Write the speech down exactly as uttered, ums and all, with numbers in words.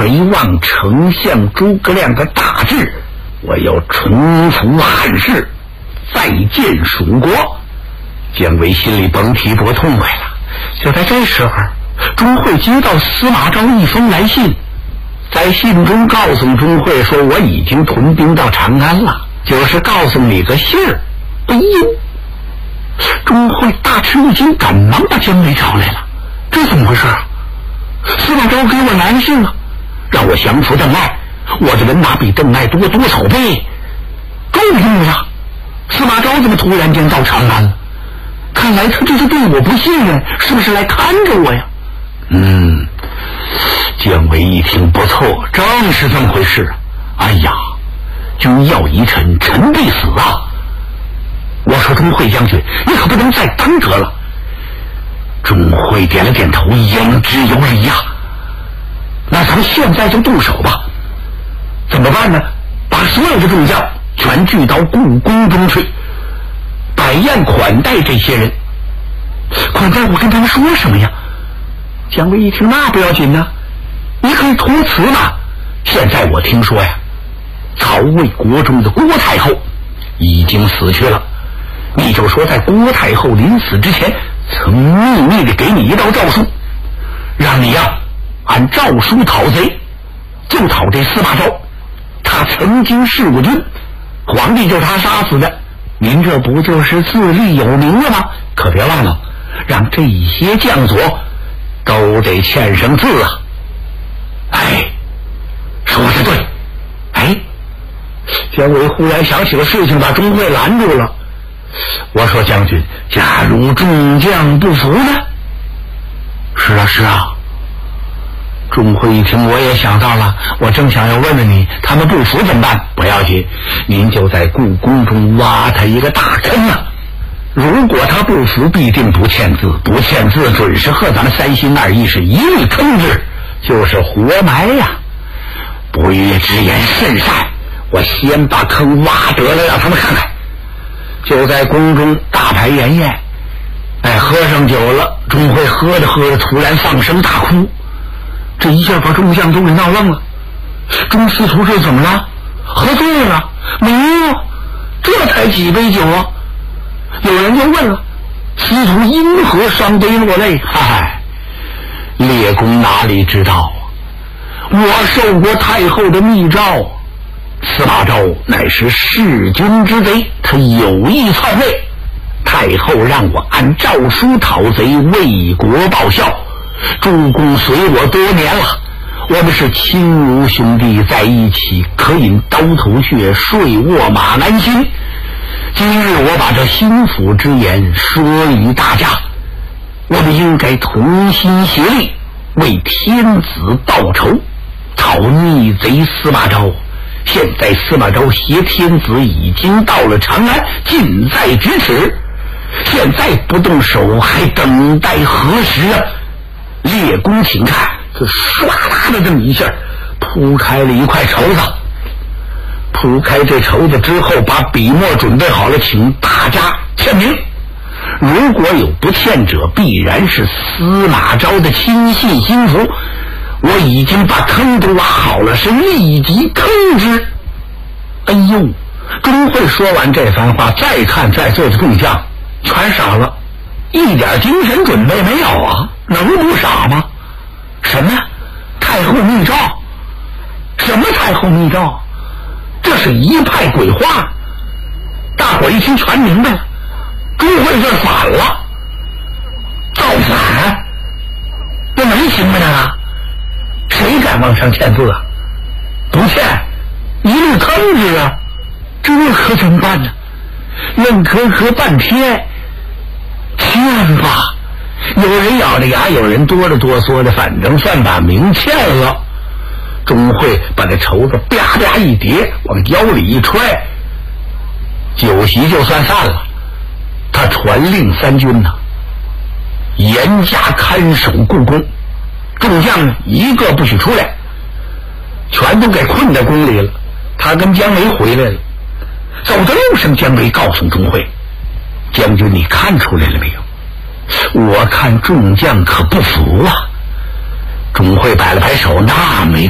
唯望丞相诸葛亮的大志，我要重扶汉室，再建蜀国。姜维心里甭提多痛快了。就在这时候，钟会接到司马昭一封来信，在信中告诉钟会说，我已经屯兵到长安了，就是告诉你个信儿。哎呦，钟会大吃一惊，赶忙把姜维找来了。这怎么回事啊？司马昭给我来信了，让我降服邓艾，我的人马比邓艾多多少倍，够用了。司马昭怎么突然间到长安了？看来他这是对我不信任，是不是来看着我呀？嗯，姜维一听不错，正是这么回事。哎呀，君要疑臣，臣必死啊！我说钟会将军，你可不能再当着了。钟会点了点头，言之有理呀、啊。那咱们现在就动手吧。怎么办呢？把所有的众将全聚到故宫中去，摆宴款待这些人。款待我跟他们说什么呀？姜维一听，那不要紧呢、啊，你可以托辞嘛。现在我听说呀，曹魏国中的郭太后已经死去了，你就说在郭太后临死之前，曾秘密的给你一道诏书，让你呀、啊、按诏书讨贼，就讨这司马昭。他曾经弑过君，皇帝就是他杀死的，您这不就是自立有名了吗？可别忘了，让这些将佐都得签上字啊！哎，说的对。哎，姜维忽然想起了事情，把钟会拦住了。我说将军，假如众将不服呢？是啊是啊。钟会一听，我也想到了，我正想要问问你，他们不服怎么办？不要紧，您就在故宫中挖他一个大坑啊！如果他不服，必定不签字，不签字准是和咱们三心二意是一律坑之，就是活埋呀、啊！不悦之言甚善，我先把坑挖得了，让他们看看。就在宫中大排筵宴，哎，喝上酒了，钟会喝着喝着突然放声大哭，这一下把众将都给闹愣了。钟司徒这怎么了？喝醉了？没有，这才几杯酒啊！有人就问了，司徒因何伤悲落泪？嗨，列公哪里知道啊？我受过太后的密诏，司马昭乃是弑君之贼，他有意篡位，太后让我按诏书讨贼，为国报效。主公随我多年了，我们是亲如兄弟，在一起可饮刀头血，睡卧马鞍心。今日我把这心腹之言说与大家，我们应该同心协力，为天子报仇，讨逆贼司马昭。现在司马昭挟天子已经到了长安，近在咫尺，现在不动手还等待何时啊？列公请看，这唰啦的这么一下铺开了一块绸子，铺开这绸子之后，把笔墨准备好了，请大家签名。如果有不签者，必然是司马昭的亲信心腹。我已经把坑都挖好了，是立即坑之。哎呦，钟会说完这番话，再看在座的众将全傻了，一点精神准备没有啊，能不傻吗？什么太后密诏？什么太后密诏？这是一派鬼话。大伙一听全明白了，钟会这反了，造反，这没行吧？那个谁敢往上签字啊？不签，一律坑之啊！这可怎么办呢？愣磕磕半天，签吧。有人咬着牙，有人哆了哆嗦的，反正算把名签了。钟会把这绸子啪啪一叠，往腰里一揣，酒席就算散了。他传令三军呢、啊，严加看守故宫，众将呢一个不许出来，全都给困在宫里了。他跟姜维回来了，走在路上，姜维告诉钟会：“将军，你看出来了没有？我看众将可不服啊。”钟会摆了摆手：“那没